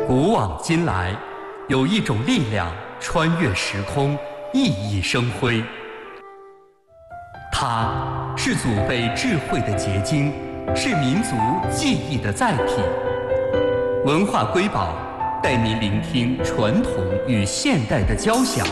古往今来，有一种力量穿越时空，熠熠生辉。它是祖辈智慧的结晶，是民族记忆的载体。文化瑰宝带您聆听传统与现代的交响。